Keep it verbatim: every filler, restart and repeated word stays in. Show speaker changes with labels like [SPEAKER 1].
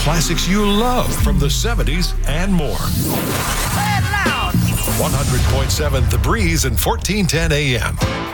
[SPEAKER 1] classics you love from the seventies and more.
[SPEAKER 2] Play it loud.
[SPEAKER 1] one hundred point seven The Breeze and fourteen ten A M.